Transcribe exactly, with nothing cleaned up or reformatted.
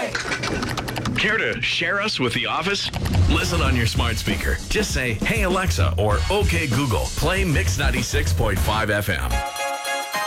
Hey! Care to share us with the office? Listen on your smart speaker. Just say, "Hey Alexa," or "Okay Google, play Mix ninety-six point five F M."